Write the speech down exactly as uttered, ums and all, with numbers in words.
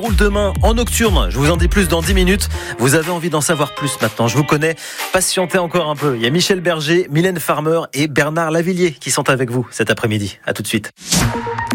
Roule demain en nocturne, je vous en dis plus dans dix minutes. Vous avez envie d'en savoir plus maintenant, je vous connais. Patientez encore un peu. Il y a Michel Berger, Mylène Farmer et Bernard Lavillier qui sont avec vous cet après-midi. À tout de suite.